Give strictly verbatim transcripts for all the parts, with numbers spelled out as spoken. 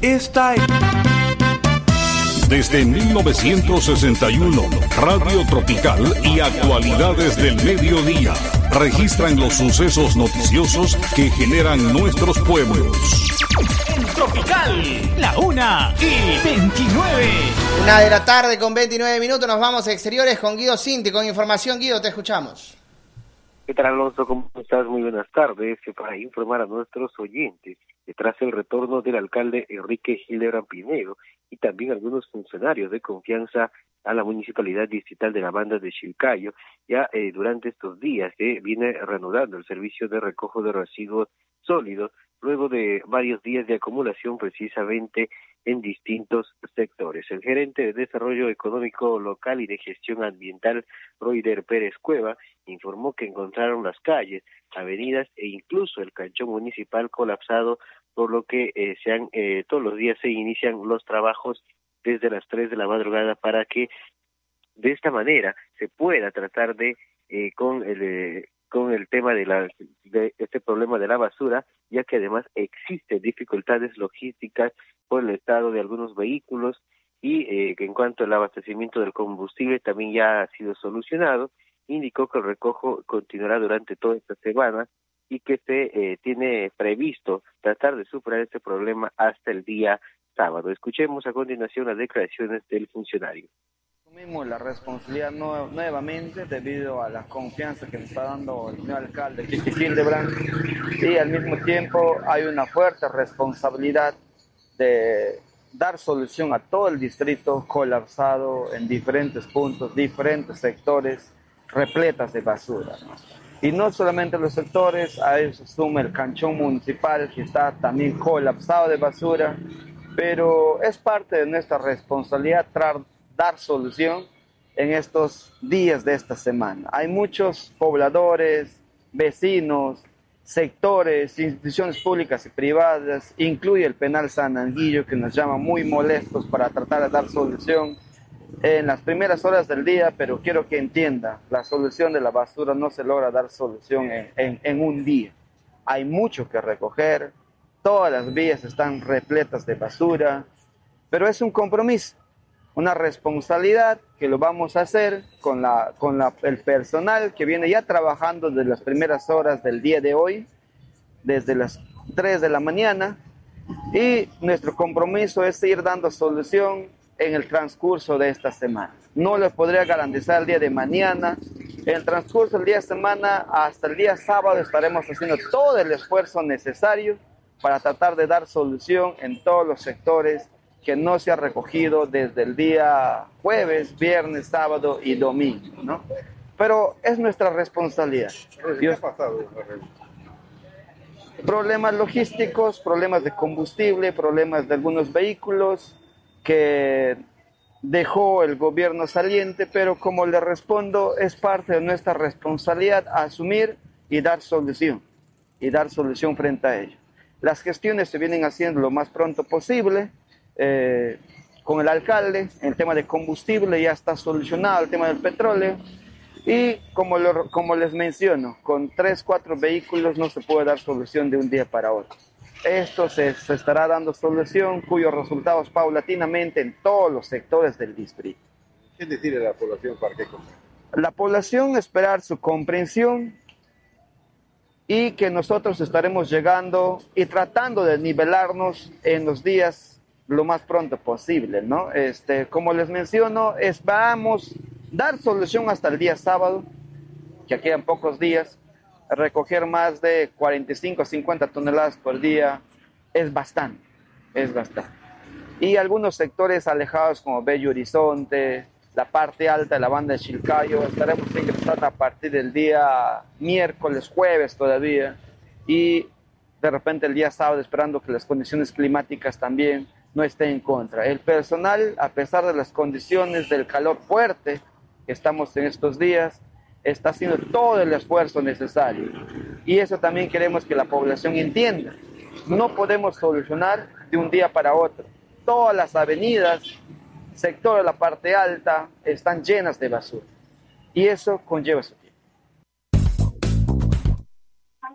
Esta es... Desde mil novecientos sesenta y uno, Radio Tropical y Actualidades del Mediodía registran los sucesos noticiosos que generan nuestros pueblos. En Tropical, la una y veintinueve. Una de la tarde con veintinueve minutos, nos vamos a exteriores con Guido Cinti, con información. Guido, te escuchamos. ¿Qué tal, Alonso? ¿Cómo estás? Muy buenas tardes. Para informar a nuestros oyentes, tras el retorno del alcalde Enrique Hildebrand Pinedo y también algunos funcionarios de confianza a la Municipalidad Distrital de la Banda de Chilcayo, ya eh, durante estos días se eh, viene reanudando el servicio de recojo de residuos sólidos, luego de varios días de acumulación precisamente en distintos sectores. El gerente de Desarrollo Económico Local y de Gestión Ambiental, Roider Pérez Cueva, informó que encontraron las calles, avenidas e incluso el canchón municipal colapsado, por lo que eh, se han, eh, todos los días se inician los trabajos desde las tres de la madrugada para que de esta manera se pueda tratar de, eh, con el... Eh, con el tema de, la, de este problema de la basura, ya que además existen dificultades logísticas por el estado de algunos vehículos y eh, que en cuanto al abastecimiento del combustible también ya ha sido solucionado. Indicó que el recojo continuará durante toda esta semana y que se eh, tiene previsto tratar de superar este problema hasta el día sábado. Escuchemos a continuación las declaraciones del funcionario. Asumimos la responsabilidad no, nuevamente debido a la confianza que nos está dando el señor alcalde Hildebrand, y al mismo tiempo hay una fuerte responsabilidad de dar solución a todo el distrito colapsado en diferentes puntos, diferentes sectores repletas de basura, ¿no? Y no solamente los sectores, a eso se suma el canchón municipal que está también colapsado de basura, pero es parte de nuestra responsabilidad tra- dar solución en estos días de esta semana. Hay muchos pobladores, vecinos, sectores, instituciones públicas y privadas, incluye el penal San Anguillo, que nos llama muy molestos para tratar de dar solución en las primeras horas del día, pero quiero que entienda, la solución de la basura no se logra dar solución en, en, en un día. Hay mucho que recoger, todas las vías están repletas de basura, pero es un compromiso, una responsabilidad que lo vamos a hacer con, la, con la, el personal que viene ya trabajando desde las primeras horas del día de hoy, desde las tres de la mañana, y nuestro compromiso es seguir dando solución en el transcurso de esta semana. No les podría garantizar el día de mañana. En el transcurso del día de semana hasta el día sábado estaremos haciendo todo el esfuerzo necesario para tratar de dar solución en todos los sectores que no se ha recogido desde el día jueves, viernes, sábado y domingo, ¿no? Pero es nuestra responsabilidad. ¿Qué ha pasado? Problemas logísticos, problemas de combustible, problemas de algunos vehículos que dejó el gobierno saliente, pero como le respondo, es parte de nuestra responsabilidad asumir y dar solución, y dar solución frente a ello. Las gestiones se vienen haciendo lo más pronto posible. Eh, con el alcalde, el tema de combustible ya está solucionado, el tema del petróleo, y como, lo, como les menciono, con tres, cuatro vehículos no se puede dar solución de un día para otro. Esto se, se estará dando solución, cuyos resultados paulatinamente en todos los sectores del distrito. ¿Qué decir a la población para qué cosa? La población esperar su comprensión y que nosotros estaremos llegando y tratando de nivelarnos en los días lo más pronto posible, ¿no? Este, como les menciono, es, vamos a dar solución hasta el día sábado, que aquí en pocos días, recoger más de cuarenta y cinco a cincuenta toneladas por día es bastante, es bastante. Y algunos sectores alejados como Bello Horizonte, la parte alta de la Banda de Chilcayo, estaremos ingresando a partir del día miércoles, jueves todavía, y de repente el día sábado, esperando que las condiciones climáticas también no esté en contra. El personal, a pesar de las condiciones del calor fuerte que estamos en estos días, está haciendo todo el esfuerzo necesario. Y eso también queremos que la población entienda. No podemos solucionar de un día para otro. Todas las avenidas, sector de la parte alta, están llenas de basura. Y eso conlleva su tiempo.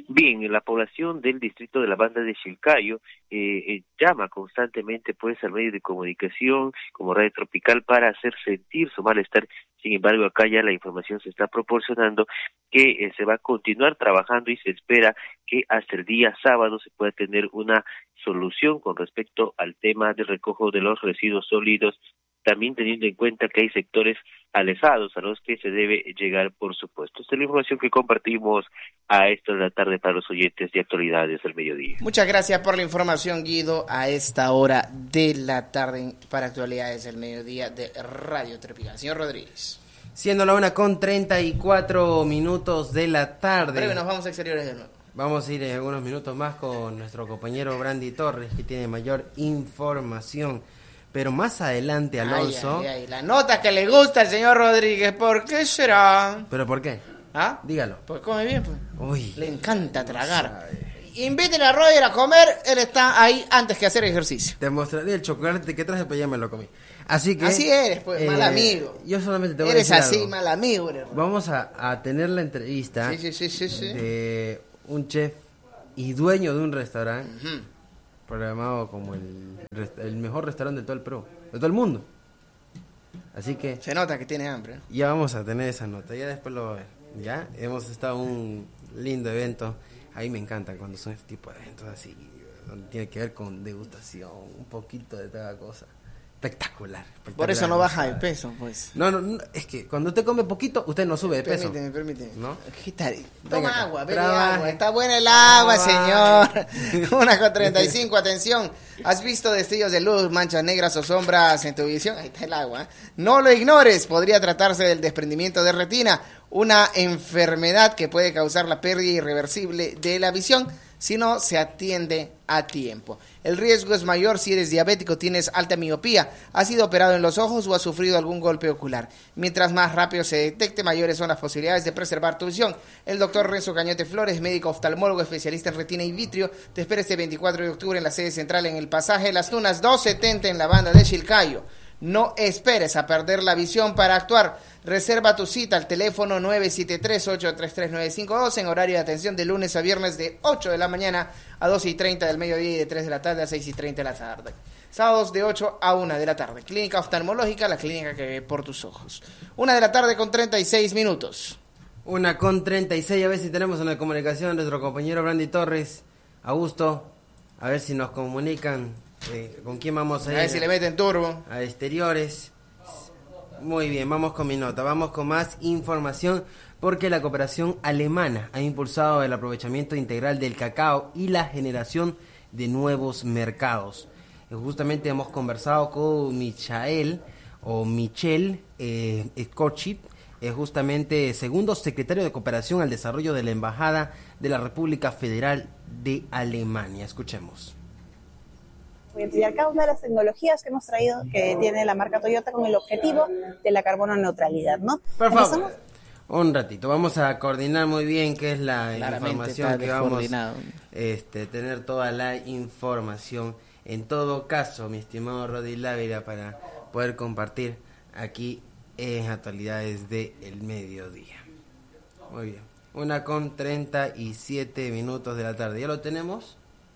Bien, la población del distrito de la banda de Chilcayo eh, eh, llama constantemente pues al medio de comunicación como Radio Tropical para hacer sentir su malestar. Sin embargo, acá ya la información se está proporcionando que eh, se va a continuar trabajando y se espera que hasta el día sábado se pueda tener una solución con respecto al tema del recojo de los residuos sólidos, también teniendo en cuenta que hay sectores alejados a los que se debe llegar, por supuesto. Esta es la información que compartimos a esta de la tarde para los oyentes de Actualidades del Mediodía. Muchas gracias por la información, Guido, a esta hora de la tarde para Actualidades del Mediodía de Radio Tropical. Señor Rodríguez. Siendo la una con treinta y cuatro minutos de la tarde. Breve, nos vamos a exteriores de nuevo. Vamos a ir en algunos minutos más con nuestro compañero Brandy Torres, que tiene mayor información. Pero más adelante, Alonso... Ay, ay, ay, la nota que le gusta al señor Rodríguez, ¿por qué será? ¿Pero por qué? ¿Ah? Dígalo. Pues come bien, pues. Uy. Le encanta tragar. Inviten a Roger a comer, él está ahí antes que hacer ejercicio. Te mostraré el chocolate que traje, pero ya me lo comí. Así que... Así eres, pues, eh, mal amigo. Yo solamente te voy eres a decir así, algo. mal amigo. Eres. Vamos a, a tener la entrevista sí, sí, sí, sí, sí. de un chef y dueño de un restaurante, uh-huh. programado como el, el mejor restaurante de todo el Perú, de todo el mundo. Así que... Se nota que tiene hambre. ¿no? Ya vamos a tener esa nota, ya después lo va a ver. Ya, hemos estado en un lindo evento. A mí me encanta cuando son este tipo de eventos así, donde tiene que ver con degustación, un poquito de cada cosa. Espectacular, espectacular. Por eso no baja de peso, pues. No, no, no, es que cuando usted come poquito, usted no sube de peso. Permíteme, permíteme. ¿No? ¿Qué tal? Venga Toma acá. agua, bebe Trabaje. agua. Está buena el agua, Trabaje. señor. Una con treinta y cinco, atención. ¿Has visto destellos de luz, manchas negras o sombras en tu visión? Ahí está el agua. ¿eh? No lo ignores, podría tratarse del desprendimiento de retina, una enfermedad que puede causar la pérdida irreversible de la visión si no se atiende a tiempo. El riesgo es mayor si eres diabético, tienes alta miopía, has sido operado en los ojos o has sufrido algún golpe ocular. Mientras más rápido se detecte, mayores son las posibilidades de preservar tu visión. El doctor Renzo Cañete Flores, médico oftalmólogo especialista en retina y vitrio, te espera este veinticuatro de octubre en la sede central en el pasaje Las Tunas doscientos setenta en la banda de Chilcayo. No esperes a perder la visión para actuar. Reserva tu cita al teléfono nueve siete tres, ocho tres tres, nueve cinco dos en horario de atención de lunes a viernes de ocho de la mañana a doce y treinta del mediodía y de tres de la tarde a seis y treinta de la tarde. Sábados de ocho a una de la tarde. Clínica oftalmológica, la clínica que ve por tus ojos. Una de la tarde con treinta y seis minutos. Una con treinta y seis, a ver si tenemos en la comunicación nuestro compañero Brandy Torres. Augusto, a ver si nos comunican. Eh, ¿Con quién vamos a ir? A ver si le meten turbo. A exteriores. Muy bien, vamos con mi nota. Vamos con más información porque la cooperación alemana ha impulsado el aprovechamiento integral del cacao y la generación de nuevos mercados. Eh, justamente hemos conversado con Michael o Michel eh, Skochit, eh, justamente segundo secretario de Cooperación al Desarrollo de la Embajada de la República Federal de Alemania. Escuchemos. Y acá una de las tecnologías que hemos traído que tiene la marca Toyota con el objetivo de la carbono neutralidad, ¿no? Por favor, ¿Empezamos? un ratito, vamos a coordinar muy bien qué es la Claramente información que vamos a este, tener toda la información. En todo caso, mi estimado Rodi Lávila, para poder compartir aquí en Actualidades del Mediodía. Muy bien, una con treinta y siete minutos de la tarde, ¿ya lo tenemos?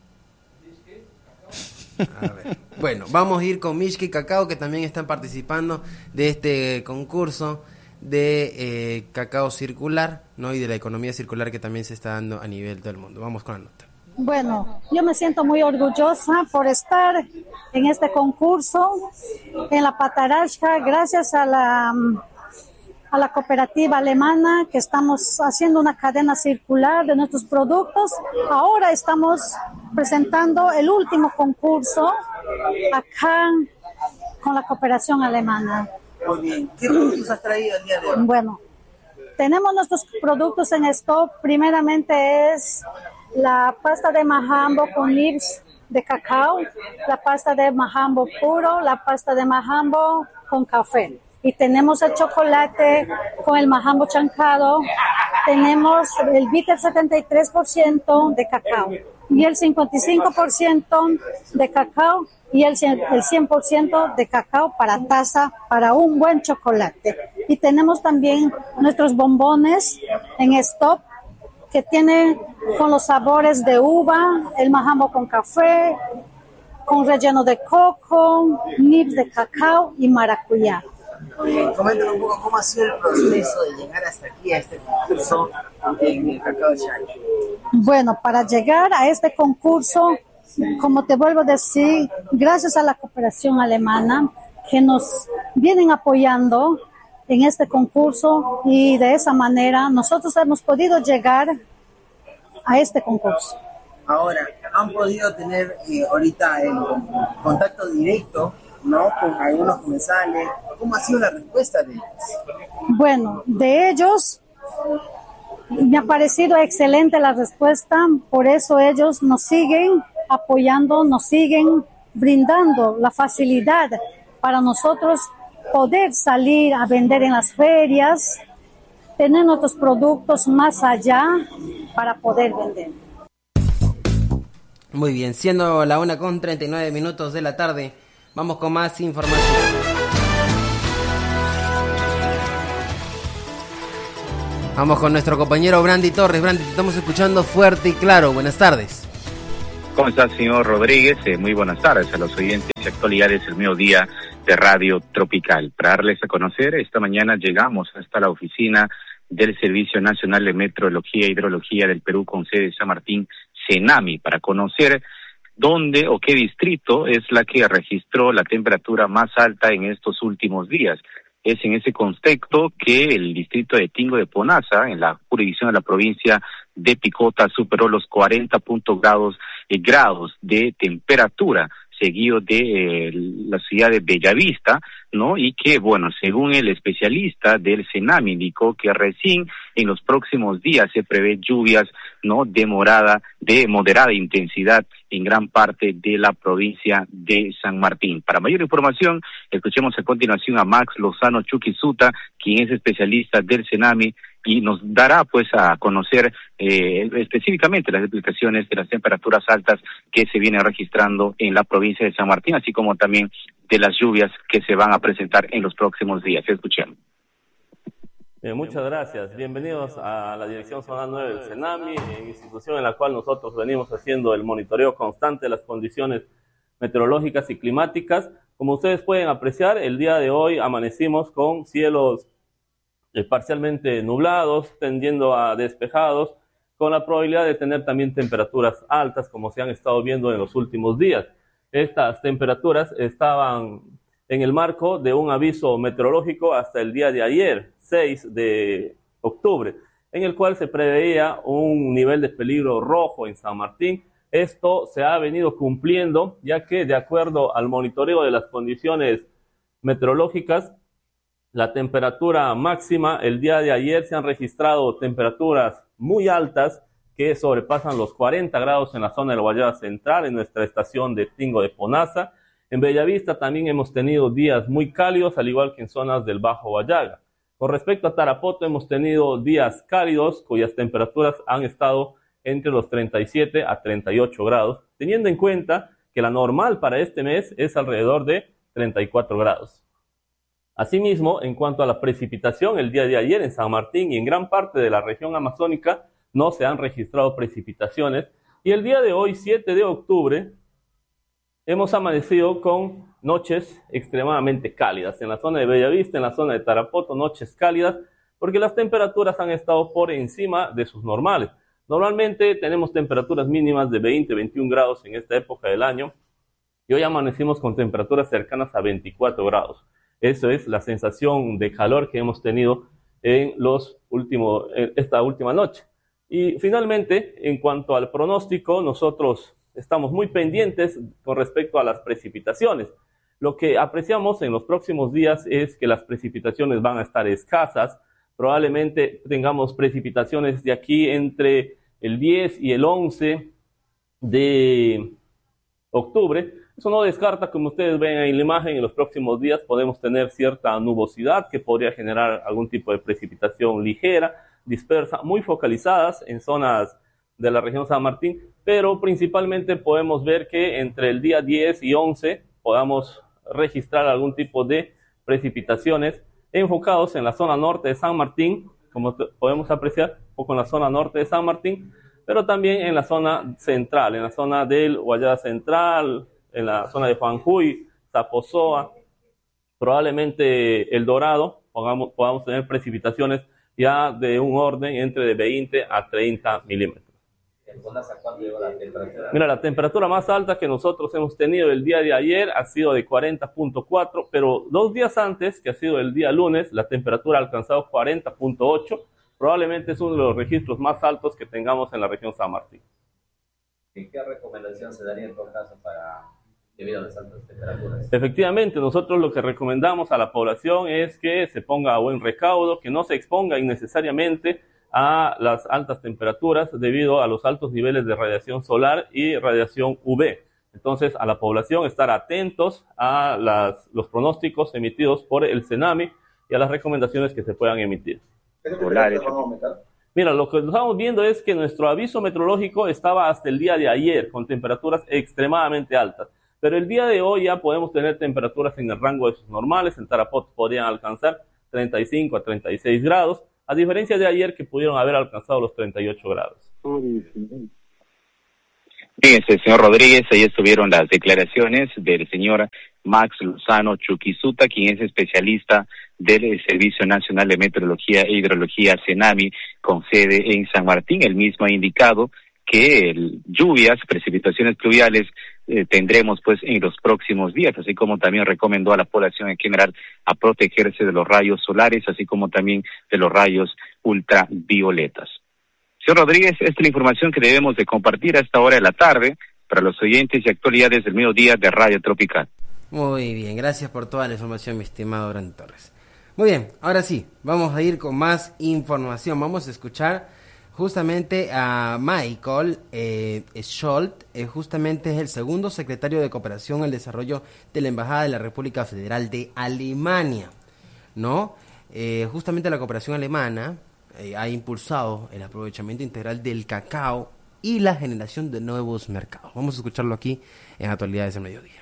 A ver. Bueno, vamos a ir con Mishki Cacao, que también están participando de este concurso de eh, cacao circular, ¿no? Y de la economía circular que también se está dando a nivel del mundo. Vamos con la nota. Bueno, yo me siento muy orgullosa por estar en este concurso en la Patarashka, gracias a la a la cooperativa alemana, que estamos haciendo una cadena circular de nuestros productos. Ahora estamos presentando el último concurso acá con la cooperación alemana. Muy bien. ¿Qué productos has traído el día de hoy? Bueno, tenemos nuestros productos en stock. Primeramente es la pasta de majambo con nibs de cacao, la pasta de majambo puro, la pasta de majambo con café. Y tenemos el chocolate con el majambo chancado, tenemos el bitter setenta y tres por ciento de cacao y el cincuenta y cinco por ciento de cacao y el cien por ciento de cacao para taza, para un buen chocolate. Y tenemos también nuestros bombones en stock, que tiene con los sabores de uva, el majambo con café, con relleno de coco, nibs de cacao y maracuyá. Coméntanos un poco cómo ha sido el proceso de llegar hasta aquí, a este concurso en el Cacao Shaki. Bueno, para llegar a este concurso, como te vuelvo a decir, gracias a la cooperación alemana que nos vienen apoyando en este concurso, y de esa manera nosotros hemos podido llegar a este concurso. Ahora, ¿han podido tener eh, ahorita el contacto directo, ¿no?, con algunos comensales? ¿Cómo ha sido la respuesta de ellos? Bueno, de ellos me ha parecido excelente la respuesta, por eso ellos nos siguen apoyando, nos siguen brindando la facilidad para nosotros poder salir a vender en las ferias, tener nuestros productos más allá para poder vender. Muy bien, siendo la una con treinta y nueve minutos de la tarde, vamos con más información. Vamos con nuestro compañero Brandy Torres. Brandy, te estamos escuchando fuerte y claro. Buenas tardes. ¿Cómo está, señor Rodríguez? Eh, muy buenas tardes a los oyentes y actualidades del mediodía de Radio Tropical. Para darles a conocer, esta mañana llegamos hasta la oficina del Servicio Nacional de Meteorología e Hidrología del Perú con sede en San Martín, CENAMI, para conocer dónde o qué distrito es la que registró la temperatura más alta en estos últimos días. Es en ese contexto que el distrito de Tingo de Ponaza, en la jurisdicción de la provincia de Picota, superó los cuarenta grados, eh, grados de temperatura, seguido de eh, la ciudad de Bellavista, ¿no? Y que, bueno, según el especialista del CENAMI, indicó que recién en los próximos días se prevé lluvias, ¿no?, de morada, de moderada intensidad en gran parte de la provincia de San Martín. Para mayor información, escuchemos a continuación a Max Lozano Chuquisuta, quien es especialista del CENAMI, y nos dará pues a conocer eh, específicamente las explicaciones de las temperaturas altas que se vienen registrando en la provincia de San Martín, así como también de las lluvias que se van a presentar en los próximos días. Escuchemos. Eh, muchas gracias. Bienvenidos a la Dirección Zonal nueve del CENAMI, institución en la cual nosotros venimos haciendo el monitoreo constante de las condiciones meteorológicas y climáticas. Como ustedes pueden apreciar, el día de hoy amanecimos con cielos eh, parcialmente nublados, tendiendo a despejados, con la probabilidad de tener también temperaturas altas, como se han estado viendo en los últimos días. Estas temperaturas estaban en el marco de un aviso meteorológico hasta el día de ayer, seis de octubre, en el cual se preveía un nivel de peligro rojo en San Martín. Esto se ha venido cumpliendo, ya que de acuerdo al monitoreo de las condiciones meteorológicas, la temperatura máxima el día de ayer se han registrado temperaturas muy altas que sobrepasan los cuarenta grados en la zona del Guayaba Central, en nuestra estación de Tingo de Ponaza. En Bellavista también hemos tenido días muy cálidos, al igual que en zonas del Bajo Guayaga. Con respecto a Tarapoto, hemos tenido días cálidos cuyas temperaturas han estado entre los treinta y siete a treinta y ocho grados, teniendo en cuenta que la normal para este mes es alrededor de treinta y cuatro grados. Asimismo, en cuanto a la precipitación, el día de ayer en San Martín y en gran parte de la región amazónica no se han registrado precipitaciones, y el día de hoy, siete de octubre, hemos amanecido con noches extremadamente cálidas. En la zona de Bellavista, en la zona de Tarapoto, noches cálidas, porque las temperaturas han estado por encima de sus normales. Normalmente tenemos temperaturas mínimas de veinte, veintiún grados en esta época del año, y hoy amanecimos con temperaturas cercanas a veinticuatro grados. Eso es la sensación de calor que hemos tenido en los últimos, en esta última noche. Y finalmente, en cuanto al pronóstico, nosotros estamos muy pendientes con respecto a las precipitaciones. Lo que apreciamos en los próximos días es que las precipitaciones van a estar escasas. Probablemente tengamos precipitaciones de aquí entre el diez y el once de octubre. Eso no descarta, como ustedes ven en la imagen, en los próximos días podemos tener cierta nubosidad que podría generar algún tipo de precipitación ligera, dispersa, muy focalizadas en zonas de la región San Martín, pero principalmente podemos ver que entre el día diez y once podamos registrar algún tipo de precipitaciones enfocados en la zona norte de San Martín, como podemos apreciar, un poco en la zona norte de San Martín, pero también en la zona central, en la zona del Guayana Central, en la zona de Juanjuy, Zaposoa, probablemente El Dorado, podamos, podamos tener precipitaciones ya de un orden entre de veinte a treinta milímetros. ¿Hasta cuándo llegó la temperatura? Mira, la temperatura más alta que nosotros hemos tenido el día de ayer ha sido de cuarenta punto cuatro, pero dos días antes, que ha sido el día lunes, la temperatura ha alcanzado cuarenta punto ocho. Probablemente es uno de los registros más altos que tengamos en la región San Martín. ¿Y qué recomendación se daría en todo caso para debido a las altas temperaturas? Efectivamente, nosotros lo que recomendamos a la población es que se ponga a buen recaudo, que no se exponga innecesariamente a las altas temperaturas debido a los altos niveles de radiación solar y radiación U V. Entonces, a la población estar atentos a las, los pronósticos emitidos por el CENAMI y a las recomendaciones que se puedan emitir. Mira, lo que estamos viendo es que nuestro aviso meteorológico estaba hasta el día de ayer con temperaturas extremadamente altas, pero el día de hoy ya podemos tener temperaturas en el rango de sus normales. En Tarapoto podrían alcanzar treinta y cinco a treinta y seis grados, a diferencia de ayer que pudieron haber alcanzado los treinta y ocho grados. Fíjense, señor Rodríguez, ahí estuvieron las declaraciones del señor Max Lozano Chuquisuta, quien es especialista del Servicio Nacional de Meteorología e Hidrología CENAMI, con sede en San Martín. Él mismo ha indicado que el, lluvias, precipitaciones pluviales eh, tendremos pues en los próximos días, así como también recomendó a la población en general a protegerse de los rayos solares, así como también de los rayos ultravioletas. Señor Rodríguez, esta es la información que debemos de compartir a esta hora de la tarde para los oyentes y actualidades del mediodía de Radio Tropical. Muy bien, gracias por toda la información, mi estimado Durán Torres. Muy bien, ahora sí, vamos a ir con más información. Vamos a escuchar justamente a Michael eh, Scholz, eh, justamente es el segundo secretario de Cooperación al Desarrollo de la Embajada de la República Federal de Alemania, ¿no? Eh, justamente la cooperación alemana eh, ha impulsado el aprovechamiento integral del cacao y la generación de nuevos mercados. Vamos a escucharlo aquí en Actualidades del Mediodía.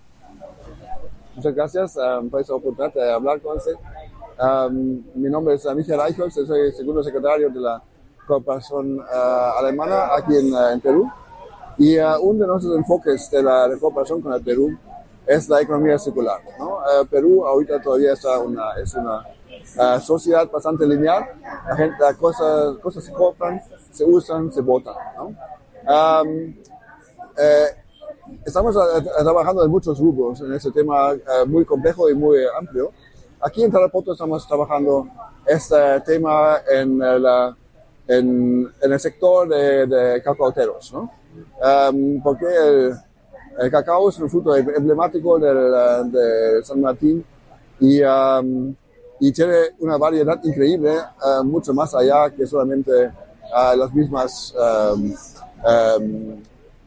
Muchas gracias um, por esta oportunidad de hablar con usted. Um, mi nombre es uh, Michael Reichholz, soy el segundo secretario de la cooperación uh, alemana aquí en, uh, en Perú. Y uh, uno de nuestros enfoques de la de cooperación con el Perú es la economía circular, ¿no? Uh, Perú ahorita todavía está una, es una uh, sociedad bastante lineal. La gente, las cosas, cosas se compran, se usan, se botan, ¿no? Um, eh, Estamos a, a, trabajando en muchos rubros en este tema uh, muy complejo y muy amplio. Aquí en Tarapoto estamos trabajando este tema en, la, en, en el sector de, de cacauteros, ¿no? Um, porque el, el cacao es un fruto emblemático del, de San Martín y, um, y tiene una variedad increíble, uh, mucho más allá que solamente uh, las mismas... Um, um,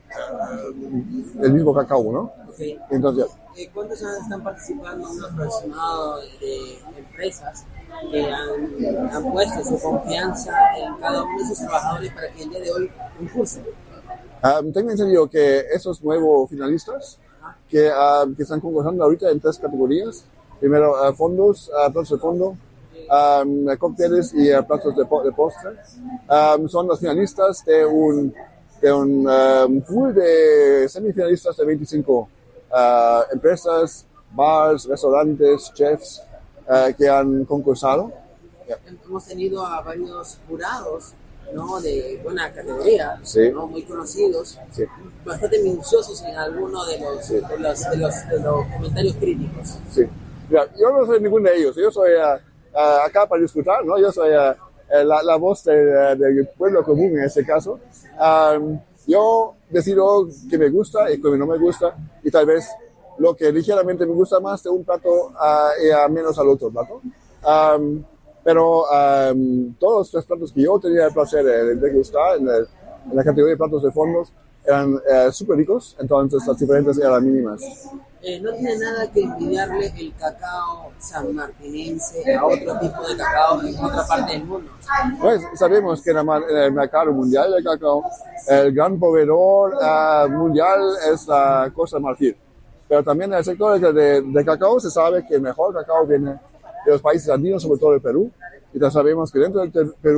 el mismo cacao, ¿no? Okay. Entonces, ¿cuántos están participando un aproximado de empresas que han, han puesto su confianza en cada uno de sus trabajadores para que el día de hoy impulsen? Um, tengo entendido que esos nuevos finalistas que, uh, que están concursando ahorita en tres categorías. Primero, uh, fondos, uh, platos de fondo, um, cócteles y uh, platos de, po- de postre. Um, son los finalistas de un de un um, pool de semifinalistas de veinticinco uh, empresas, bars, restaurantes, chefs uh, que han concursado. Yeah. Hemos tenido a varios jurados, ¿no? De buena categoría, sí. ¿no? Muy conocidos, sí. Bastante minuciosos en algunos de los, sí. de los, de los, de los comentarios críticos. Sí. Mira, yo no soy ninguno de ellos, yo soy uh, uh, acá para disfrutar, ¿no? Yo soy uh, la, la voz del de, de pueblo común en este caso. Um, yo decido que me gusta y que no me gusta, y tal vez lo que ligeramente me gusta más de un plato uh, y a menos al otro plato. Um, pero um, todos los tres platos que yo tenía el placer de degustar en, el, en la categoría de platos de fondos eran uh, súper ricos, entonces las diferencias eran mínimas. Eh, no tiene nada que envidiarle el cacao sanmartinense a otro tipo de cacao en otra parte del mundo. Pues sabemos que en el mercado mundial del cacao, el gran proveedor uh, mundial es la Costa de Marfil. Pero también en el sector de, de, de cacao se sabe que el mejor cacao viene de los países andinos, sobre todo el Perú. Y ya sabemos que dentro del Perú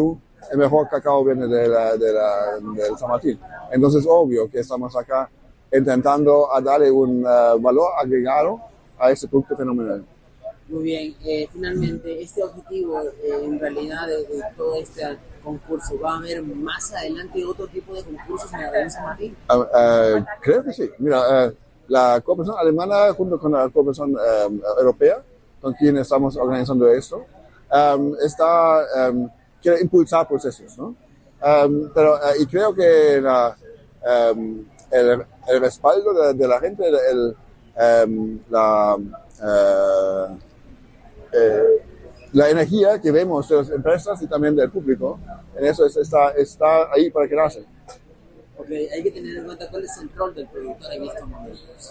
el mejor cacao viene de la, de la, del San Martín. Entonces, obvio que estamos acá intentando a darle un uh, valor agregado a este producto fenomenal. Muy bien, eh, finalmente, este objetivo, eh, en realidad, de, de todo este concurso, ¿va a haber más adelante otro tipo de concursos en la región San Martín? Uh, uh, creo que sí. Mira, uh, la cooperación alemana junto con la cooperación um, europea, con quien estamos organizando esto, um, está, um, quiere impulsar procesos, ¿no? Um, pero, uh, y creo que la, um, el, el respaldo de, de la gente, el, um, la, uh, eh, la energía que vemos de las empresas y también del público, en eso es, está, está ahí para quedarse. Ok, hay que tener en cuenta cuál es el rol del productor en estos momentos.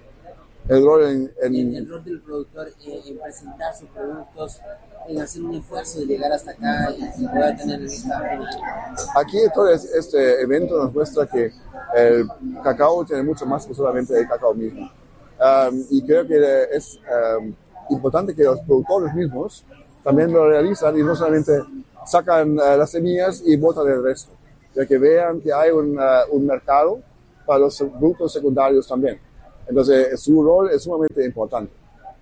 El rol en, en... El, el rol del productor eh, en presentar sus productos, en hacer un esfuerzo de llegar hasta acá y poder tener esta final. Aquí todo este evento nos muestra que el cacao tiene mucho más que solamente el cacao mismo. Um, y creo que es um, importante que los productores mismos también lo realizan y no solamente sacan uh, las semillas y botan el resto, ya que vean que hay un, uh, un mercado para los productos secundarios también. Entonces, su rol es sumamente importante.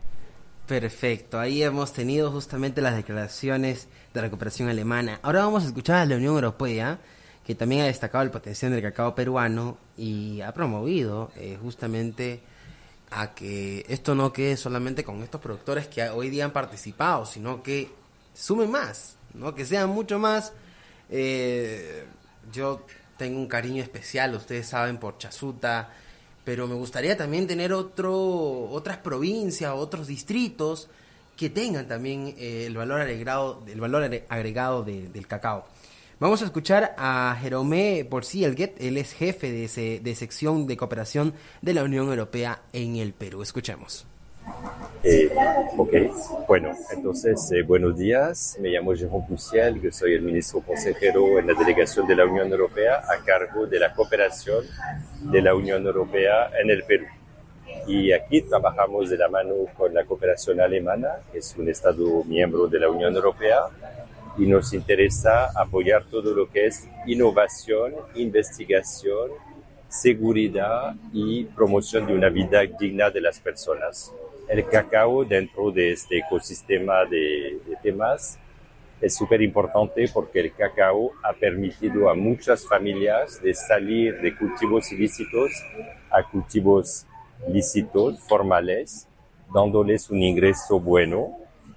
Perfecto, ahí hemos tenido justamente las declaraciones de la cooperación alemana. Ahora vamos a escuchar a la Unión Europea, que también ha destacado el potencial del cacao peruano y ha promovido eh, justamente a que esto no quede solamente con estos productores que hoy día han participado, sino que sumen más, ¿no? Que sean mucho más. Eh, yo tengo un cariño especial, ustedes saben, por Chasuta, pero me gustaría también tener otro, otras provincias, otros distritos que tengan también eh, el valor agregado, el valor agregado de, del cacao. Vamos a escuchar a Jerome Porcielguet, él es jefe de, ese, de sección de cooperación de la Unión Europea en el Perú. Escuchemos. Eh, ok, bueno, entonces, eh, buenos días, me llamo Jérôme Poussiel, yo soy el ministro consejero en la delegación de la Unión Europea a cargo de la cooperación de la Unión Europea en el Perú. Y aquí trabajamos de la mano con la cooperación alemana, que es un estado miembro de la Unión Europea, y nos interesa apoyar todo lo que es innovación, investigación, seguridad y promoción de una vida digna de las personas. El cacao dentro de este ecosistema de, de temas es súper importante porque el cacao ha permitido a muchas familias de salir de cultivos ilícitos a cultivos lícitos, formales, dándoles un ingreso bueno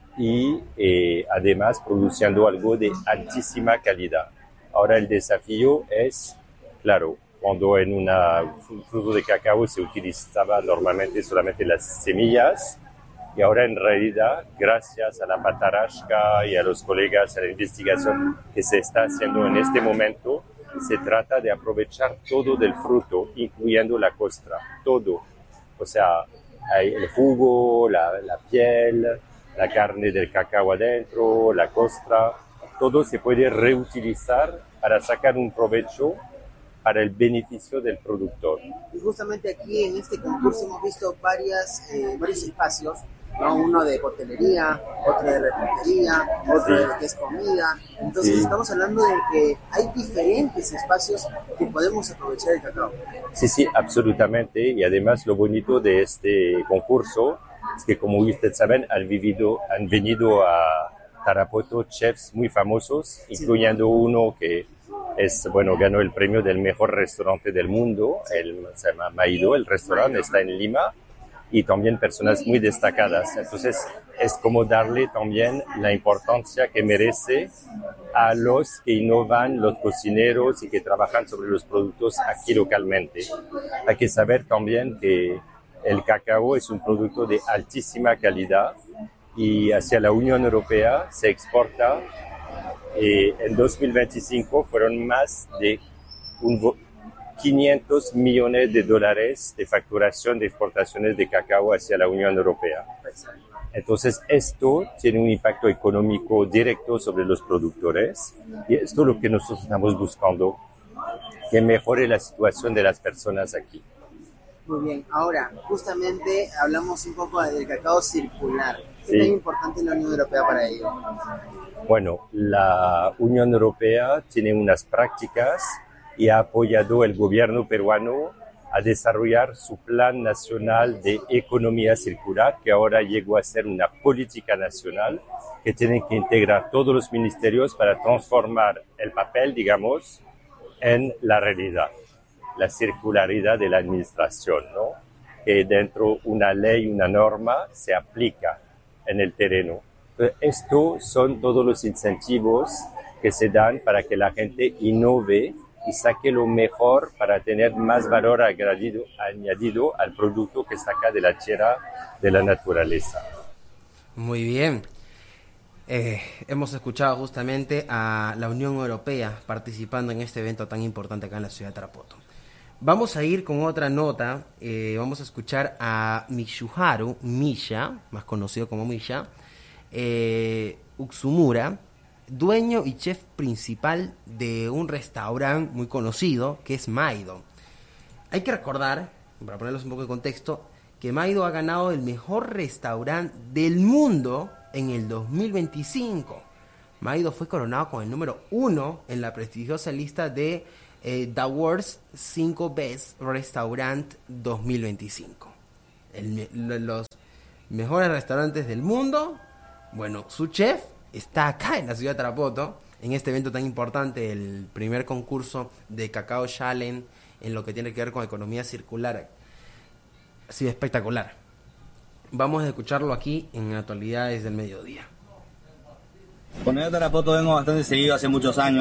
y eh, además produciendo algo de altísima calidad. Ahora el desafío es, claro, cuando en una, un fruto de cacao se utilizaba normalmente solamente las semillas, y ahora en realidad, gracias a la patarasca y a los colegas, a la investigación que se está haciendo en este momento, se trata de aprovechar todo del fruto, incluyendo la costra, todo. O sea, hay el jugo, la, la piel, la carne del cacao adentro, la costra, todo se puede reutilizar para sacar un provecho para el beneficio del productor. Y justamente aquí en este concurso hemos visto varias, eh, varios espacios, ¿no? Uno de hotelería, otro de repostería, otro sí. de lo que es comida. Entonces sí. estamos hablando de que hay diferentes espacios que podemos aprovechar el cacao. Sí, sí, absolutamente. Y además lo bonito de este concurso es que, como ustedes saben, han, vivido, han venido a Tarapoto chefs muy famosos, incluyendo sí. uno que es, bueno, ganó el premio del mejor restaurante del mundo, el, se llama Maido, el restaurante está en Lima, y también personas muy destacadas. Entonces, es como darle también la importancia que merece a los que innovan, los cocineros y que trabajan sobre los productos aquí localmente. Hay que saber también que el cacao es un producto de altísima calidad y hacia la Unión Europea se exporta. Eh, en dos mil veinticinco fueron más de un, quinientos millones de dólares de facturación de exportaciones de cacao hacia la Unión Europea. Entonces, esto tiene un impacto económico directo sobre los productores y esto es lo que nosotros estamos buscando, que mejore la situación de las personas aquí. Muy bien, ahora justamente hablamos un poco del cacao circular. ¿Qué Sí. tan importante es la Unión Europea para ello? Bueno, la Unión Europea tiene unas prácticas y ha apoyado el gobierno peruano a desarrollar su Plan Nacional de Economía Circular, que ahora llegó a ser una política nacional que tiene que integrar todos los ministerios para transformar el papel, digamos, en la realidad, la circularidad de la administración, ¿no? Que dentro de una ley, una norma, se aplica en el terreno. Estos son todos los incentivos que se dan para que la gente innove y saque lo mejor para tener más valor añadido, añadido al producto que saca de la tierra, de la naturaleza. Muy bien. Eh, hemos escuchado justamente a la Unión Europea participando en este evento tan importante acá en la ciudad de Tarapoto. Vamos a ir con otra nota. Eh, vamos a escuchar a Mitsuharu Misha, más conocido como Misha, eh, Utsumura, dueño y chef principal de un restaurante muy conocido que es Maido. Hay que recordar, para ponerlos un poco en contexto, que Maido ha ganado el mejor restaurante del mundo en el dos mil veinticinco. Maido fue coronado con el número uno en la prestigiosa lista de eh, The World's cinco Best Restaurant dos mil veinticinco. El, los mejores restaurantes del mundo. Bueno, su chef está acá en la ciudad de Tarapoto, en este evento tan importante, el primer concurso de Cacao Challenge en lo que tiene que ver con economía circular. Ha sido espectacular. Vamos a escucharlo aquí en Actualidades del Mediodía. Bueno, yo a Tarapoto vengo bastante seguido hace muchos años.